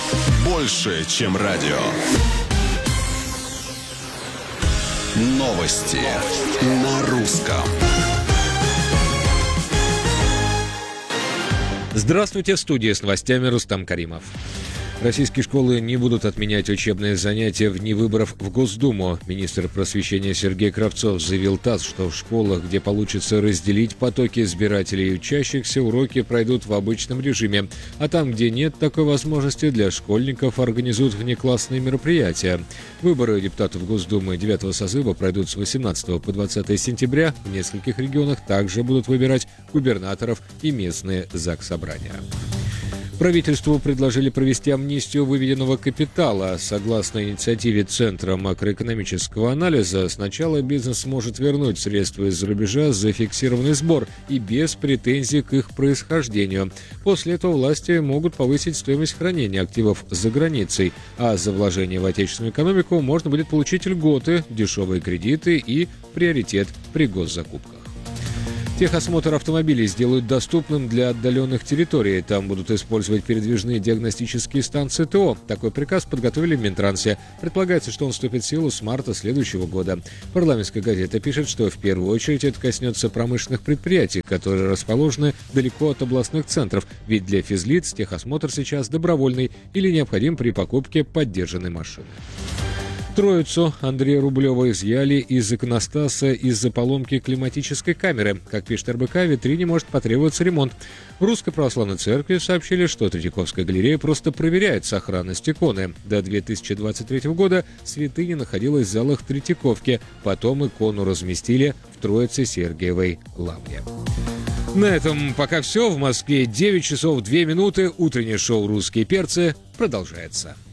Больше, чем радио. Новости на русском. Здравствуйте, в студии с новостями Рустам Каримов. Российские школы не будут отменять учебные занятия в дни выборов в Госдуму. Министр просвещения Сергей Кравцов заявил ТАСС, что в школах, где получится разделить потоки избирателей и учащихся, уроки пройдут в обычном режиме. А там, где нет такой возможности, для школьников организуют внеклассные мероприятия. Выборы депутатов Госдумы 9-го созыва пройдут с 18 по 20 сентября. В нескольких регионах также будут выбирать губернаторов и местные заксобрания. Правительству предложили провести амнистию выведенного капитала. Согласно инициативе Центра макроэкономического анализа, сначала бизнес сможет вернуть средства из-за рубежа за фиксированный сбор и без претензий к их происхождению. После этого власти могут повысить стоимость хранения активов за границей, а за вложение в отечественную экономику можно будет получить льготы, дешевые кредиты и приоритет при госзакупках. Техосмотр автомобилей сделают доступным для отдаленных территорий. Там будут использовать передвижные диагностические станции ТО. Такой приказ подготовили в Минтрансе. Предполагается, что он вступит в силу с марта следующего года. Парламентская газета пишет, что в первую очередь это коснется промышленных предприятий, которые расположены далеко от областных центров. Ведь для физлиц техосмотр сейчас добровольный или необходим при покупке поддержанной машины. Троицу Андрея Рублева изъяли из иконостаса из-за поломки климатической камеры. Как пишет РБК, витрине может потребоваться ремонт. В Русской Православной Церкви сообщили, что Третьяковская галерея просто проверяет сохранность иконы. До 2023 года святыня находилась в залах Третьяковки. Потом икону разместили в Троице-Сергиевой лавре. На этом пока все. В Москве 9 часов 2 минуты. Утреннее шоу «Русские перцы» продолжается.